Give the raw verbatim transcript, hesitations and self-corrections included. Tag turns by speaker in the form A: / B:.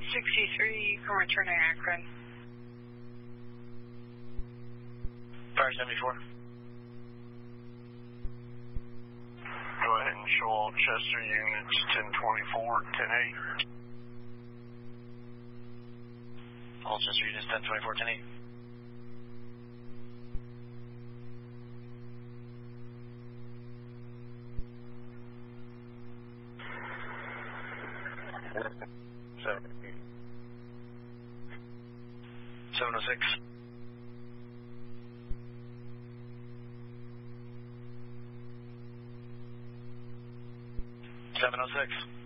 A: sixty-three, you can return to Akron.
B: Fire seventy-four.
C: Go ahead and show all Chester units ten twenty-four, ten eight.
B: All Chester units ten twenty-four, ten eight. seven oh six. seven oh six.